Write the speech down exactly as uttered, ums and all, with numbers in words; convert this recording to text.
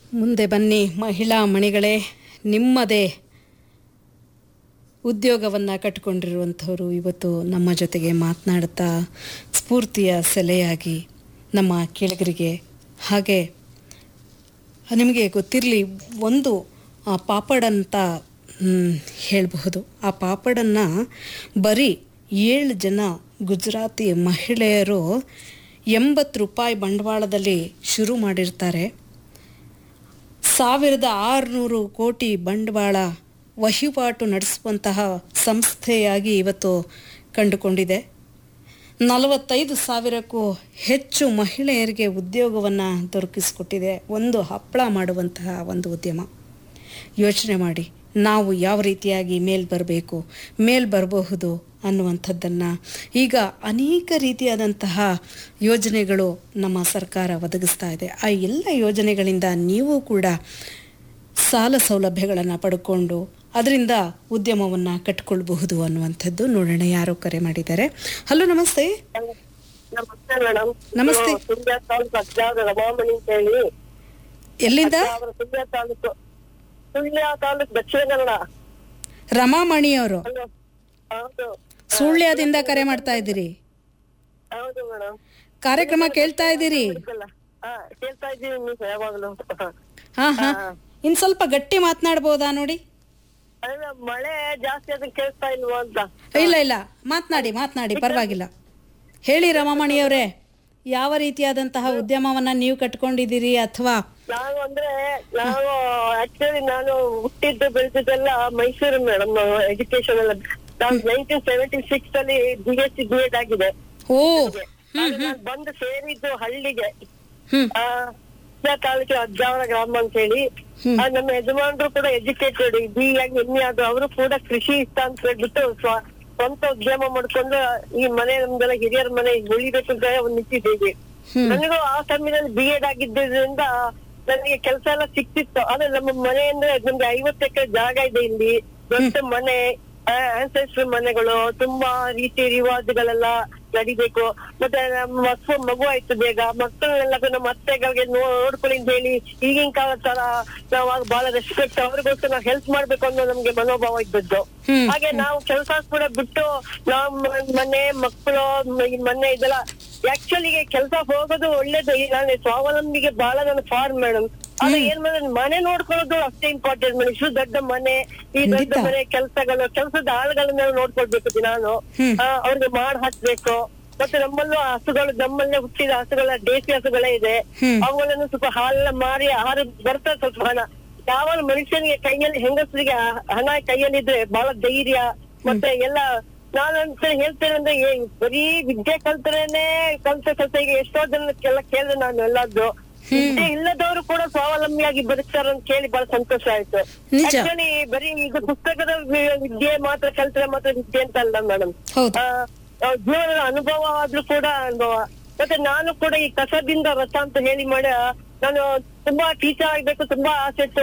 ಮುಂದೆ ಬನ್ನಿ ಮಹಿಳಾ ಮಣಿಗಳೇ, ನಿಮ್ಮದೇ ಉದ್ಯೋಗವನ್ನು ಕಟ್ಟಿಕೊಂಡಿರುವಂಥವರು ಇವತ್ತು ನಮ್ಮ ಜೊತೆಗೆ ಮಾತನಾಡುತ್ತಾ ಸ್ಫೂರ್ತಿಯ ಸೆಲೆಯಾಗಿ ನಮ್ಮ ಕೇಳಿಗರಿಗೆ. ಹಾಗೆ ನಿಮಗೆ ಗೊತ್ತಿರಲಿ, ಒಂದು ಆ ಪಾಪಡ್ ಅಂತ ಹೇಳಬಹುದು. ಆ ಪಾಪಡನ್ನು ಬರೀ ಏಳು ಜನ ಗುಜರಾತಿ ಮಹಿಳೆಯರು ಎಂಬತ್ತು ರೂಪಾಯಿ ಬಂಡವಾಳದಲ್ಲಿ ಶುರು ಮಾಡಿರ್ತಾರೆ. ಸಾವಿರದ ಆರುನೂರು ಕೋಟಿ ಬಂಡವಾಳ ವಹಿವಾಟು ನಡೆಸುವಂತಹ ಸಂಸ್ಥೆಯಾಗಿ ಇವತ್ತು ಕಂಡುಕೊಂಡಿದೆ. ನಲವತ್ತೈದು ಸಾವಿರಕ್ಕೂ ಹೆಚ್ಚು ಮಹಿಳೆಯರಿಗೆ ಉದ್ಯೋಗವನ್ನು ದೊರಕಿಸಿಕೊಟ್ಟಿದೆ. ಒಂದು ಹಪ್ಪಳ ಮಾಡುವಂತಹ ಒಂದು ಉದ್ಯಮ. ಯೋಚನೆ ಮಾಡಿ, ನಾವು ಯಾವ ರೀತಿಯಾಗಿ ಮೇಲ್ ಬರಬೇಕು, ಮೇಲ್ ಬರಬಹುದು ಅನ್ನುವಂಥದ್ದನ್ನು ಈಗ ಅನೇಕ ರೀತಿಯಾದಂತಹ ಯೋಜನೆಗಳು ನಮ್ಮ ಸರ್ಕಾರ ಒದಗಿಸ್ತಾ ಇದೆ. ಆ ಎಲ್ಲ ಯೋಜನೆಗಳಿಂದ ನೀವು ಕೂಡ ಸಾಲ ಸೌಲಭ್ಯಗಳನ್ನು ಪಡ್ಕೊಂಡು ಅದರಿಂದ ಉದ್ಯಮವನ್ನು ಕಟ್ಕೊಳ್ಬಹುದು ಅನ್ನುವಂಥದ್ದು. ನೋಡೋಣ ಯಾರೋ ಕರೆ ಮಾಡಿದ್ದಾರೆ. ಹಲೋ, ನಮಸ್ತೆ. ನಮಸ್ತೆ ಮೇಡಮ್. ನಮಸ್ತೆ. ಸುಳ್ಯ ತಾಲೂಕು ಅಜ್ಜಾವರ ರಮಾಮಣಿ ಅಂತ ಹೇಳಿ. ಎಲ್ಲಿಂದ? ಸುಳ್ಯ ತಾಲೂಕು ಸುಳ್ಯ ತಾಲೂಕು ದಕ್ಷಿಣ ಕನ್ನಡ. ರಮಾಮಣಿ ಅವರು ಹೌದು. ಸುಳ್ಯದಿಂದ ಕರೆ ಮಾಡ್ತಾ ಇದ್ದೀರಿ. ಹೌದು ಮೇಡಮ್. ಕಾರ್ಯಕ್ರಮ ಕೇಳ್ತಾ ಇದ್ದೀರಿ? ಹಾ, ಕೇಳ್ತಾ ಇದ್ದೀವಿ ನೀವು ಯಾವಾಗಲೂ. ಹಾ ಹಾ ಇನ್ ಸ್ವಲ್ಪ ಗಟ್ಟಿ ಮಾತನಾಡ್ಬೋದಾ ನೋಡಿ? ಅಲ್ಲ, ಮಳೆ ಜಾಸ್ತಿ ಅದಕ್ಕೆ ಕೇಳ್ತಾ ಇಲ್ವಾ ಅಂತ. ಇಲ್ಲ ಇಲ್ಲ ಮಾತನಾಡಿ ಮಾತನಾಡಿ ಪರವಾಗಿಲ್ಲ. ಹೇಳಿ ರಮಾಮಣಿಯವರೇ, ಯಾವ ರೀತಿಯಾದಂತಹ ಉದ್ಯಮವನ್ನ ನೀವು ಕಟ್ಕೊಂಡಿದ್ದೀರಿ? ಅಥವಾ ನಾನು ಅಂದ್ರೆ ನಾನು ಆಕ್ಚುಲಿ ನಾನು ಹುಟ್ಟಿದ್ದು ಬೆಳೆದಿದ್ದೆಲ್ಲ ಮೈಸೂರು ಮೇಡಮ್. ಎಜುಕೇಶನ್ ಎಲ್ಲ ನಾನು ನೈನ್ಟೀನ್ ಸೆವೆಂಟಿ ಸಿಕ್ಸ್ ಅಲ್ಲಿ B S C B Ed ಆಗಿದೆ. ಓ ನಾನು ಬಂದು ಸೇರಿದ್ದು ಹಳ್ಳಿಗೆ, ಹ್ಮ್ ತಾಲೂಕಿನ ಅಜ್ಜಾವರ ಗ್ರಾಮ ಅಂತ ಹೇಳಿ. ನಮ್ಮ ಯಜಮಾನರು ಕೂಡ ಎಜುಕೇಟೆಡ್, ಬಿ ಆಗಿ ಎಮ್ಮೆ ಆದ್ರು. ಅವರು ಕೂಡ ಕೃಷಿ ಇಷ್ಟ ಅಂತ ಹೇಳ್ಬಿಟ್ಟು ಸ್ವ- ಸ್ವಂತ ಉದ್ಯಮ ಮಾಡ್ಕೊಂಡು ಈ ಮನೆ ನಮ್ದೆಲ್ಲ ಹಿರಿಯರ ಮನೆ ಉಳಿಬೇಕು ಅಂತ ಒಂದು ನಿಂತಿದ್ದೀವಿ. ನನಗೂ ಆ ಸಮಯದಲ್ಲಿ ಬಿ ಎಡ್ ಆಗಿದ್ದರಿಂದ ನನಗೆ ಕೆಲಸ ಎಲ್ಲ ಸಿಕ್ತಿತ್ತು. ಆದ್ರೆ ನಮ್ಮ ಮನೆ ಅಂದ್ರೆ ನಮ್ಗೆ ಐವತ್ತು ಎಕರೆ ಜಾಗ ಇದೆ ಇಲ್ಲಿ. ದೊಡ್ಡ ಮನೆ, ಆನ್ಸೆಸ್ಟ್ರಿ ಮನೆಗಳು, ತುಂಬಾ ರೀತಿ ರಿವಾಜುಗಳೆಲ್ಲ ನಡಿಬೇಕು. ಮತ್ತೆ ನಮ್ಮ ಮಕ್ಕಳು ಮಗು ಆಯ್ತು ಬೇಗ, ಮಕ್ಕಳನ್ನೆಲ್ಲ ನಮ್ಮ ಅತ್ತೆಗಳಿಗೆ ನೋಡ್ಕೊಳ್ಳಿ ಅಂತ ಹೇಳಿ ಈಗಿನ ಕಾಲ ತರ ನಾವಾಗ ಬಹಳ ರೆಸ್ಪೆಕ್ಟ್, ಅವ್ರಿಗೋಸ್ಕರ ನಾವು ಹೆಲ್ಪ್ ಮಾಡ್ಬೇಕು ಅನ್ನೋ ನಮ್ಗೆ ಮನೋಭಾವ ಇದ್ದದ್ದು. ಹಾಗೆ ನಾವು ಕೆಲಸ ಕೂಡ ಬಿಟ್ಟು ನಾವು ಮನೆ ಮಕ್ಕಳು ಈ ಮನೆ ಇದೆಲ್ಲ ಆಕ್ಚುಲಿ ಕೆಲಸ ಹೋಗೋದು ಒಳ್ಳೇದು. ನಾನು ಸ್ವಾವಲಂಬಿಗೆ ಬಹಳ ನಾನು ಫಾರ್ ಮೇಡಮ್. ಆದ್ರೆ ಏನ್ ಮಾಡಿದ್ರೆ ಮನೆ ನೋಡ್ಕೊಳ್ಳೋದು ಅಷ್ಟೇ ಇಂಪಾರ್ಟೆಂಟ್ ಮೇಡಮ್. ಇಷ್ಟು ದೊಡ್ಡ ಮನೆ, ಈ ದೊಡ್ಡ ಮನೆ ಕೆಲಸಗಳು, ಕೆಲಸದ ಆಳುಗಳನ್ನ ನೋಡ್ಕೊಳ್ಬೇಕು ದಿನಾನು. ಅವ್ರಿಗೆ ಮಾಡ್ ಹಾಕ್ಬೇಕು. ಮತ್ತೆ ನಮ್ಮಲ್ಲೂ ಹಸುಗಳು, ನಮ್ಮಲ್ಲೇ ಹುಟ್ಟಿದ ಹಸುಗಳ ದೇಸಿ ಹಸುಗಳೇ ಇದೆ. ಅವುಗಳನ್ನು ಸ್ವಲ್ಪ ಹಾಲೆಲ್ಲ ಮಾರಿ ಆಹಾರ ಬರ್ತದೆ ಸ್ವಲ್ಪ ಹಣ. ಯಾವ ಮನುಷ್ಯನಿಗೆ ಕೈಯಲ್ಲಿ, ಹೆಂಗಸರಿಗೆ ಹಣ ಕೈಯಲ್ಲಿದ್ರೆ ಬಹಳ ಧೈರ್ಯ. ಮತ್ತೆ ಎಲ್ಲ ನಾನಂತ ಹೇಳ್ತೇನೆ ಅಂದ್ರೆ ಬರೀ ವಿದ್ಯೆ ಕಲ್ತರೇನೆ ಕಲ್ತ ಕಲ್ತ ಈಗ ಎಷ್ಟೋ ಜನಕ್ಕೆಲ್ಲ ಕೇಳಿದೆ ನಾನು ಎಲ್ಲದ್ದು. ವಿದ್ಯೆ ಇಲ್ಲದವರು ಕೂಡ ಸ್ವಾವಲಂಬಿಯಾಗಿ ಬದುಕ್ತಾರ ಅಂತ ಕೇಳಿ ಬಹಳ ಸಂತೋಷ ಆಯ್ತು. ಆಕ್ಚುಲಿ ಬರೀ ಈಗ ಪುಸ್ತಕದ ವಿದ್ಯೆ ಮಾತ್ರ ಕಲ್ತ್ರೆ ಮಾತ್ರ ವಿದ್ಯೆ ಅಂತ ಅಲ್ಲ ಮೇಡಮ್. ಜೀವನದ ಅನುಭವ ಆದ್ರೂ ಕೂಡ ಅನುಭವ. ಮತ್ತೆ ನಾನು ಕೂಡ ಈ ಕಸದಿಂದ ರಸ ಅಂತ ಹೇಳಿ ಮಾಡ ನಾನು ತುಂಬಾ ಟೀಚರ್ ಆಗ್ಬೇಕು ತುಂಬಾ ಆಸೆ ಇತ್ತು.